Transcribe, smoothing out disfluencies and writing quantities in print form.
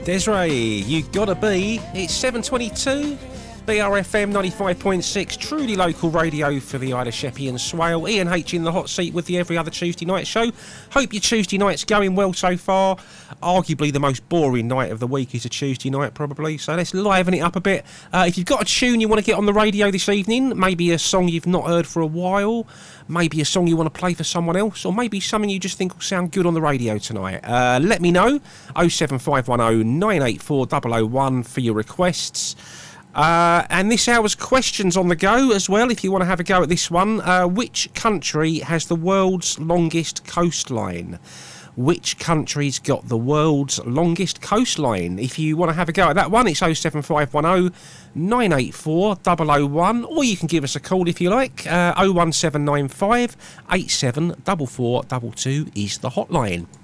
Desiree, you gotta be. It's 7:22. BRFM 95.6, truly local radio for the Isle of Sheppey and Swale. Ian H in the hot seat with the Every Other Tuesday Night show. Hope your Tuesday night's going well so far. Arguably the most boring night of the week is a Tuesday night, probably. So let's liven it up a bit. If you've got a tune you want to get on the radio this evening, maybe a song you've not heard for a while, maybe a song you want to play for someone else, or maybe something you just think will sound good on the radio tonight, let me know. 07510 984 001 for your requests. And this hour's questions on the go as well, if you want to have a go at this one. Which country has the world's longest coastline? Which country's got the world's longest coastline? If you want to have a go at that one, it's 07510 984 001, or you can give us a call if you like. 01795 874422 is the hotline.